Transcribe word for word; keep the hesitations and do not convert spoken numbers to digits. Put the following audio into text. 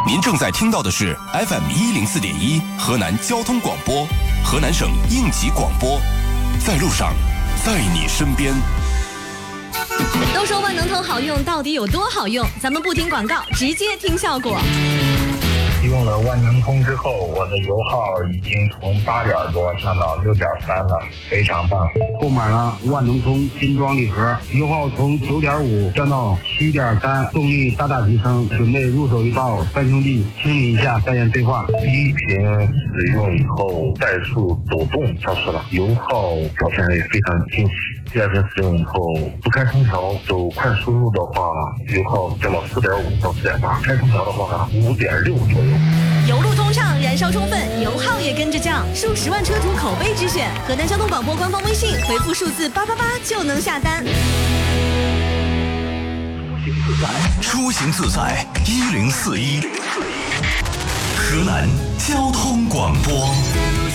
您正在听到的是 F M 一零四点一河南交通广播，河南省应急广播，在路上，在你身边。 都说万能通好用，到底有多好用？咱们不听广告，直接听效果。 用了万能通之后，我的油耗已经从八点多降到六点三了，非常棒。 购买了万能通精装礼盒，油耗从九点五降到七点三，动力大大提升。准备入手一包，三兄弟清理一下，再言对话。 第一瓶使用以后，怠速抖动消失了，油耗表现也非常惊喜。第二瓶使用以后，不开空调走快输入的话，油耗降到四点五到四点八，开空调的话五点六左右。 油路通畅，燃烧充分，油耗也跟着降，数十万车主口碑之选。河南交通广播官方微信回复数字八八八就能下单。 出行自在一零四一，河南交通广播。